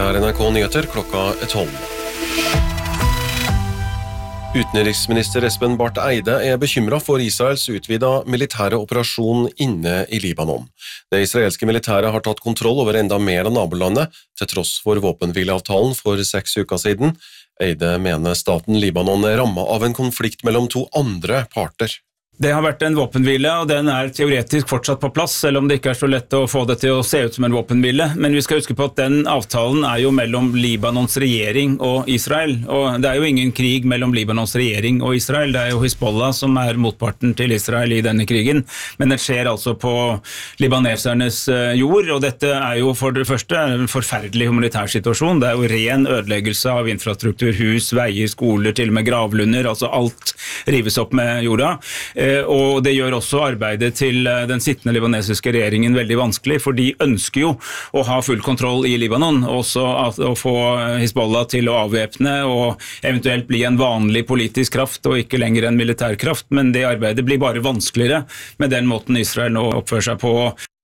NRK Nyheter, klokka 12. Utenriksminister Espen Barth Eide bekymret for Israels utvidet militære operasjon inne i Libanon. Det israelske militæret har tatt kontroll over enda mer av nabolandet, til tross for våpenhvileavtalen for 6 uker siden. Eide mener staten Libanon rammet av en konflikt mellom 2 andre parter. Det har vært en våpenhvile, og den teoretisk fortsatt på plass, selv om det ikke så lett å få det til å se ut som en våpenhvile. Men vi skal huske på at den avtalen jo mellom Libanons regjering og Israel. Og det jo ingen krig mellom Libanons regjering og Israel. Det jo Hezbollah som motparten til Israel i denne krigen. Men det skjer altså på libanesernes jord, og dette jo for det første en forferdelig humanitær situasjon. Det jo ren ødeleggelse av infrastruktur, hus, veier, skoler, til og med gravlunder. Altså alt rives opp med jorda. Og det gjør også arbeidet til den sittende libanesiske regjeringen veldig vanskelig, for de ønsker jo å ha full kontroll i Libanon, også å få Hezbollah til å avvæpne og eventuelt bli en vanlig politisk kraft og ikke lenger en militær kraft, men det arbeidet blir bare vanskeligere med den måten Israel nå oppfører seg på.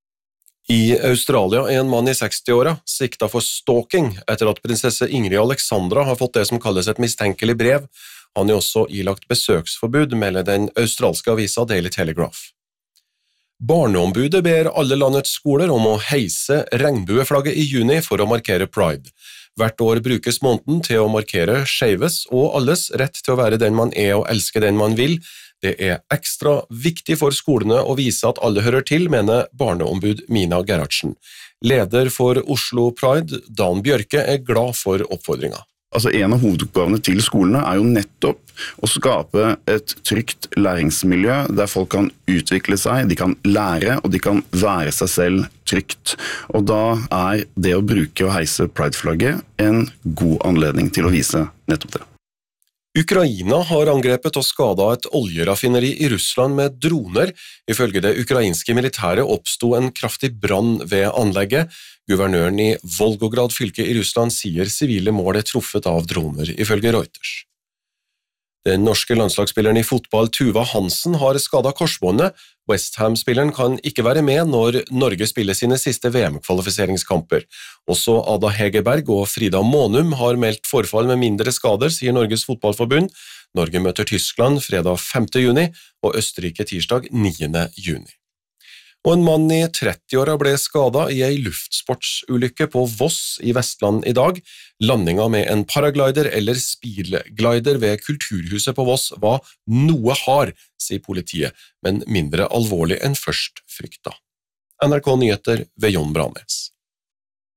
I Australia en mann i 60-åra sikta for stalking etter at prinsesse Ingrid Alexandra har fått det som kalles et mistenkelig brev. Han også ilagt besøksforbud, melder den australske avisa Daily Telegraph. Barneombudet ber alle landets skoler om å heise regnbueflagget i juni for å markere Pride. Hvert år brukes måneden til å markere skeives og alles rett til å være den man og elske den man vil. Det ekstra viktig for skolene å vise at alle hører til, mener barneombud Mina Gerhardsen. Leder for Oslo Pride, Dan Bjørke, glad for oppfordringen. Altså en av hovedoppgavene til skolene jo nettopp å skape et trygt læringsmiljø der folk kan utvikle seg, de kan lære og de kan være seg selv trygt. Og da det å bruke og heise Pride-flagget en god anledning til å vise nettopp det. Ukraina har angrepet og skadet et oljeraffineri i Russland med droner. Ifølge det ukrainske militæret oppstod en kraftig brann ved anlegget. Guvernøren i Volgograd fylke i Russland sier sivile mål truffet av droner, ifølge Reuters. Den norske landslagsspilleren i fotball Tuva Hansen har skadet korsbåndet. West Ham-spilleren kan ikke være med når Norge spiller sine siste VM-kvalifiseringskamper. Også Ada Hegerberg og Frida Månum har meldt forfall med mindre skader, sier Norges fotballforbund. Norge møter Tyskland fredag 5. juni og Østerrike tirsdag 9. juni. Og en mann i 30-åra ble skadet i en luftsportsulykke på Voss i Vestland i dag. Landinga med en paraglider eller speedglider ved Kulturhuset på Voss var noe hard, sier politiet, men mindre alvorlig enn først frykta. NRK Nyheter ved Jon Branes.